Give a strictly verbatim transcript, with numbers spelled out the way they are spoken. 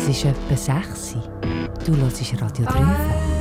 Es ist etwa sechs Uhr. Du hörst Radio Dreifach.